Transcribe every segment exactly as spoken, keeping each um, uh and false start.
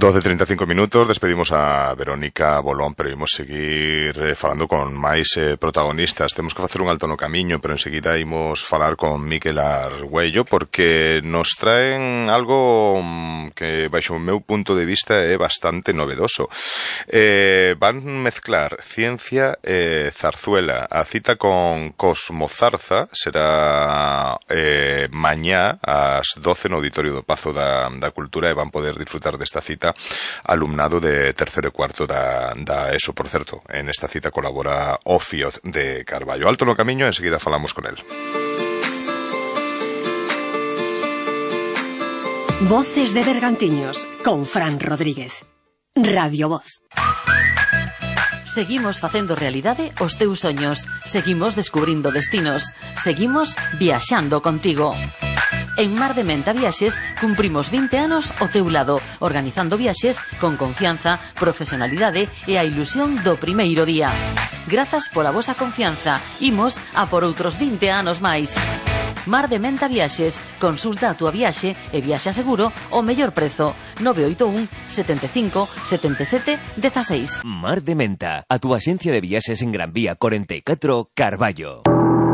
doce e trinta e cinco minutos, despedimos a Verónica Bolón, pero imos seguir eh, falando con máis eh, protagonistas. Temos que facer un alto no camiño, pero enseguida imos falar con Miquel Argüello, porque nos traen algo que, baixo o meu punto de vista, é bastante novedoso. Eh, van mezclar ciencia e zarzuela. A cita con Cosmo Zarza será eh, mañá ás doce no Auditorio do Pazo da, da Cultura, e van poder disfrutar desta cita alumnado de terceiro e cuarto da, da ESO. Por certo, en esta cita colabora o Fío de Carballo. Alto no camiño, enseguida falamos con él. Voces de Bergantiños, con Fran Rodríguez. Radio Voz. Seguimos facendo realidade os teus soños. Seguimos descubrindo destinos. Seguimos viaxando contigo. En Mar de Menta Viaxes cumprimos vinte anos ao teu lado, organizando viaxes con confianza, profesionalidade e a ilusión do primeiro día. Grazas pola vosa confianza. Imos a por outros vinte anos máis. Mar de Menta Viaxes. Consulta a túa viaxe e viaxa seguro ao mellor prezo. nove oito un, sete cinco, sete sete, uno seis. Mar de Menta, a túa axencia de viaxes en Gran Vía cuarenta e catro, Carballo.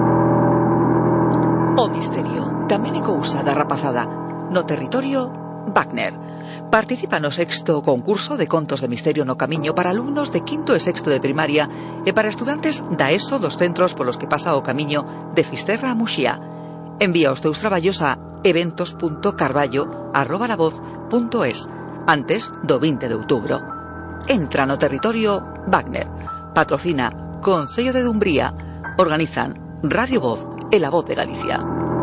O misterio tamén é cousa da rapazada. No territorio, Wagner. Participa no sexto concurso de contos de misterio no camiño para alumnos de quinto e sexto de primaria e para estudantes da ESO dos centros polos que pasa o camiño de Fisterra a Muxía. Envía os teus traballos a eventos punto carballo arroba la voz punto es antes do vinte de outubro. Entra no territorio Wagner. Patrocina Concello de Dumbría. Organizan Radio Voz e La Voz de Galicia.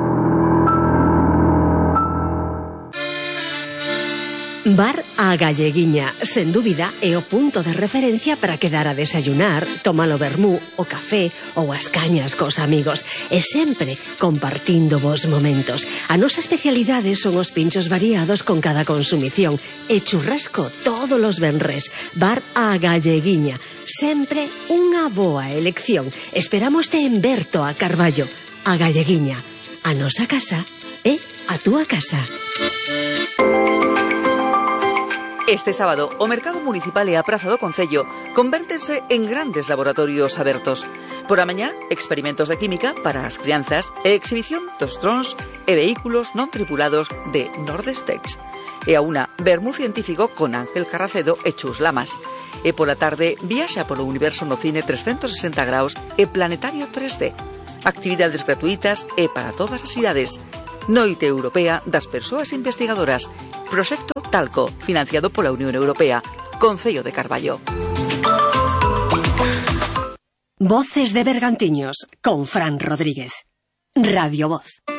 Bar A Galleguiña, sen dúbida, é o punto de referencia para quedar a desayunar, tomar o vermú, o café ou as cañas cos amigos, e sempre compartindo vos momentos. A nosa especialidade son os pinchos variados con cada consumición e churrasco todos os venres. Bar A Galleguiña, sempre unha boa elección. Esperámoste en Berto a Carballo. A Galleguiña, a nosa casa é a túa casa. Este sábado, o Mercado Municipal e a Praza do Concello convértense en grandes laboratorios abertos. Por a mañá, experimentos de química para as crianzas e exhibición dos drons e vehículos non tripulados de Nordestex. E a unha, vermú científico con Ángel Carracedo e Chus Lamas. E pola tarde, viaxa polo universo no cine trescentos sesenta graus e Planetario tres D. Actividades gratuitas e para todas as idades. Noite Europea das Persoas Investigadoras. Proxecto Talco, financiado pola Unión Europea. Concello de Carballo. Voces de Bergantiños, con Fran Rodríguez. Radio Voz.